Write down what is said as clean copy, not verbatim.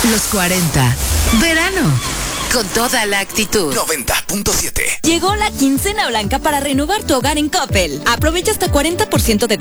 Los 40. Verano. Con toda la actitud. 90.7. Llegó la quincena blanca para renovar tu hogar en Coppel. Aprovecha hasta 40% de